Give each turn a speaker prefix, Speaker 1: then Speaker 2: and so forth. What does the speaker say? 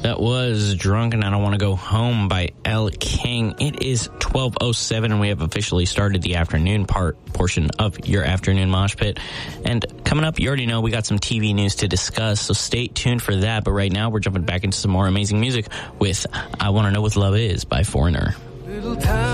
Speaker 1: That was Drunk and I Don't Want to Go Home by Elle King. It is 12:07 and we have officially started the afternoon portion of your afternoon mosh pit. And coming up, you already know we got some TV news to discuss, so stay tuned for that. But right now, we're jumping back into some more amazing music with I Want to Know What Love Is by Foreigner.